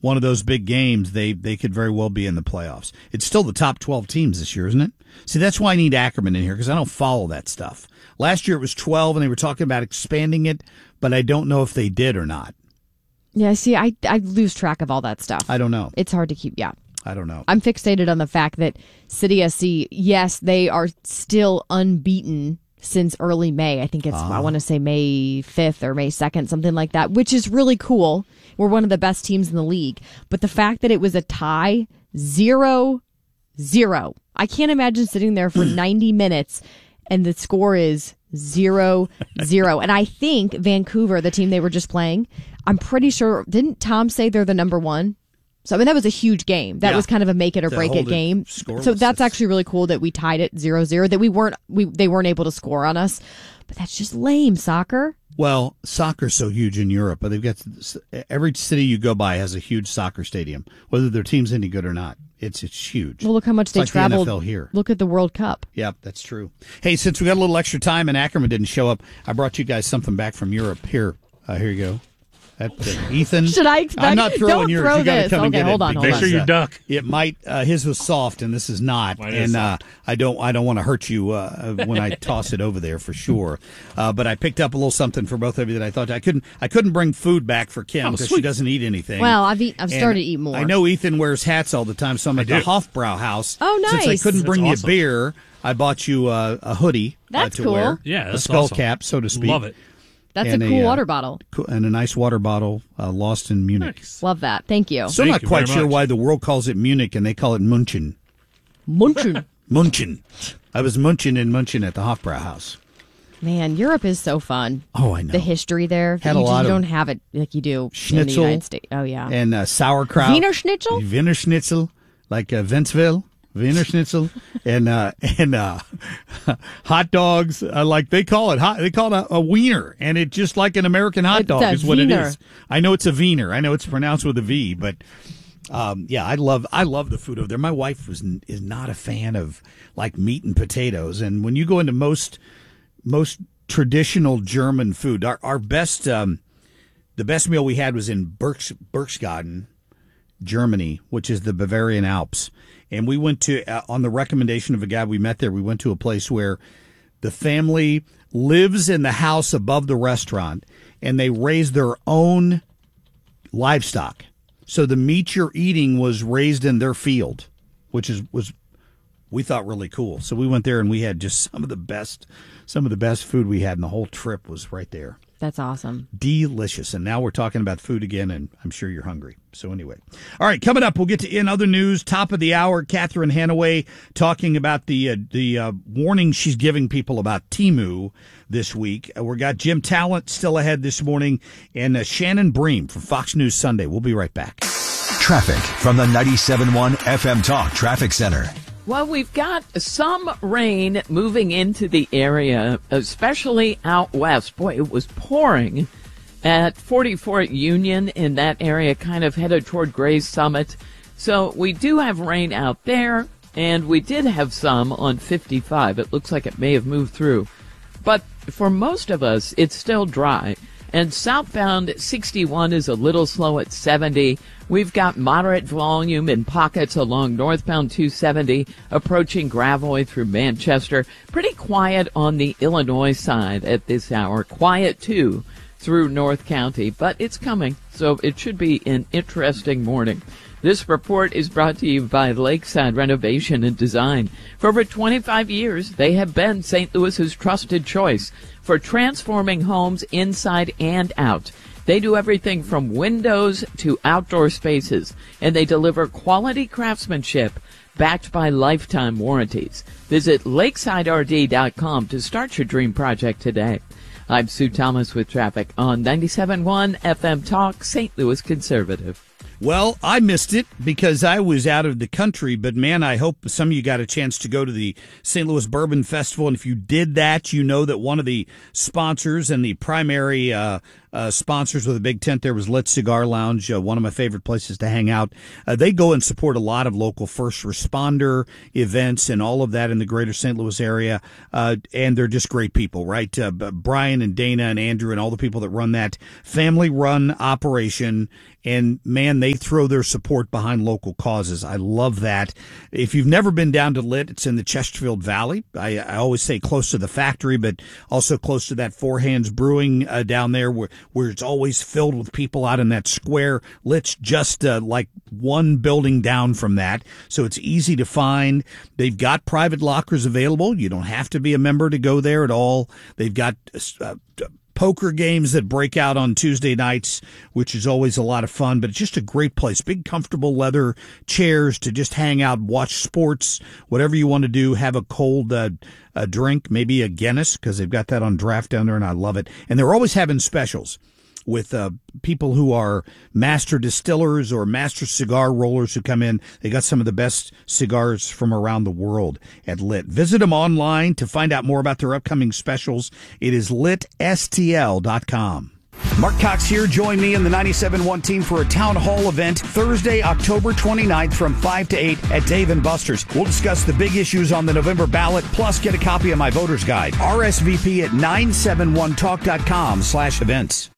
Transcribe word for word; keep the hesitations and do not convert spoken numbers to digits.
one of those big games, they, they could very well be in the playoffs. It's still the top twelve teams this year, isn't it? See, that's why I need Ackerman in here, because I don't follow that stuff. Last year it was twelve, and they were talking about expanding it, but I don't know if they did or not. Yeah, see, I, I lose track of all that stuff. I don't know. It's hard to keep, yeah. I don't know. I'm fixated on the fact that City S C, yes, they are still unbeaten since early May. I think it's, uh, I want to say May fifth or May second, something like that, which is really cool. We're one of the best teams in the league. But the fact that it was a tie, zero, zero. I can't imagine sitting there for ninety minutes and the score is zero, zero. And I think Vancouver, the team they were just playing, I'm pretty sure, didn't Tom say they're the number one? So, I mean, that was a huge game. That yeah. was kind of a make it or break it game. So that's actually really cool that we tied it zero zero, that we weren't, we they weren't able to score on us. But that's just lame, soccer. Well, soccer's so huge in Europe. But they've got, every city you go by has a huge soccer stadium, whether their team's any good or not. It's it's huge. Well, look how much it's they like traveled. The N F L here. Look at the World Cup. Yep, that's true. Hey, since we got a little extra time and Ackerman didn't show up, I brought you guys something back from Europe. Here, uh, here you go. That, uh, Ethan. Should I expect? I'm not throwing Don't yours. Throw you got to this. come okay, and get hold it. on, hold Make on. sure you duck. It might. Uh, his was soft, and this is not. Mine and is uh, I don't. I don't want to hurt you uh, when I toss it over there for sure. Uh, but I picked up a little something for both of you that I thought I couldn't. I couldn't bring food back for Kim because oh, she doesn't eat anything. Well, I've eat, I've and started to eat more. I know Ethan wears hats all the time, so I'm at I the do. Hofbrau house. Oh, nice. Since I couldn't That's bring awesome. you beer, I bought you uh, a hoodie. That's uh, to cool. wear. Yeah, that's a skull awesome. cap, so to speak. Love it. That's and a cool a, uh, water bottle. And a nice water bottle, uh, lost in Munich. Nice. Love that. Thank you. Still Thank not you quite very sure much. why the world calls it Munich and they call it Munchen. Munchen. Munchen. I was munching and munching at the Hofbrau house. Man, Europe is so fun. Oh, I know. The history there. Had you a just lot of don't have it like you do in the schnitzel United States. Oh, yeah. And uh, sauerkraut. Wiener Schnitzel? Wiener Schnitzel, like uh, Wentzville. Wiener Schnitzel and uh, and uh, hot dogs, uh, like they call it hot. They call it a, a wiener, and it just like an American hot It's dog a is what wiener. it is. I know it's a wiener. I know it's pronounced with a V, but um, yeah, I love I love the food over there. My wife was is not a fan of like meat and potatoes, and when you go into most most traditional German food, our our best um, the best meal we had was in Berks, Berchtesgaden, Germany, which is the Bavarian Alps. And we went to, uh, on the recommendation of a guy we met there, we went to a place where the family lives in the house above the restaurant and they raise their own livestock. So the meat you're eating was raised in their field, which is was we thought really cool. So we went there and we had just some of the best, some of the best food we had, and the whole trip was right there. That's awesome. Delicious. And now we're talking about food again, and I'm sure you're hungry. So anyway. All right, coming up, we'll get to in other news. Top of the hour, Catherine Hanaway talking about the uh, the uh, warning she's giving people about Temu this week. Uh, we got Jim Talent still ahead this morning, and uh, Shannon Bream from Fox News Sunday. We'll be right back. Traffic from the ninety-seven point one F M Talk Traffic Center. Well, we've got some rain moving into the area, especially out west. Boy, it was pouring at forty-fourth Union in that area, kind of headed toward Gray's Summit. So we do have rain out there, and we did have some on fifty-five. It looks like it may have moved through. But for most of us, it's still dry. And southbound sixty-one is a little slow at seventy. We've got moderate volume in pockets along northbound two seventy, approaching Gravois through Manchester. Pretty quiet on the Illinois side at this hour. Quiet, too, through North County. But it's coming, so it should be an interesting morning. This report is brought to you by Lakeside Renovation and Design. For over twenty-five years, they have been Saint Louis's trusted choice for transforming homes inside and out. They do everything from windows to outdoor spaces, and they deliver quality craftsmanship backed by lifetime warranties. Visit lakeside r d dot com to start your dream project today. I'm Sue Thomas with traffic on ninety-seven point one F M Talk, Saint Louis Conservative. Well, I missed it because I was out of the country, but man, I hope some of you got a chance to go to the Saint Louis Bourbon Festival. And if you did that, you know that one of the sponsors and the primary uh, uh, sponsors with a big tent there was Lit Cigar Lounge, uh, one of my favorite places to hang out. Uh, they go and support a lot of local first responder events and all of that in the greater Saint Louis area. Uh, and they're just great people, right? Uh, Brian and Dana and Andrew and all the people that run that family-run operation. And, man, they throw their support behind local causes. I love that. If you've never been down to Lit, it's in the Chesterfield Valley. I, I always say close to the factory, but also close to that Four Hands Brewing uh, down there where, where it's always filled with people out in that square. Lit's just uh, like one building down from that, so it's easy to find. They've got private lockers available. You don't have to be a member to go there at all. They've got uh, poker games that break out on Tuesday nights, which is always a lot of fun, but it's just a great place. Big, comfortable leather chairs to just hang out, watch sports, whatever you want to do, have a cold uh, a drink, maybe a Guinness, because they've got that on draft down there, and I love it. And they're always having specials with uh, people who are master distillers or master cigar rollers who come in. They got some of the best cigars from around the world at Lit. Visit them online to find out more about their upcoming specials. It is lit S T L dot com. Mark Cox here. Join me and the ninety-seven point one team for a town hall event Thursday, October twenty-ninth from five to eight at Dave and Buster's. We'll discuss the big issues on the November ballot, plus get a copy of my voter's guide. R S V P at nine seven one talk dot com slash events.